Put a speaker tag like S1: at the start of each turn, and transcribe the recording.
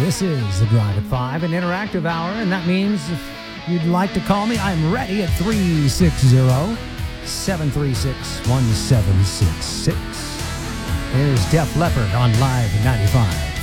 S1: This is the Drive at 5, an interactive hour, and that means if you'd like to call me, I'm ready at 360-736-1766. Here's Def Leppard on Live 95.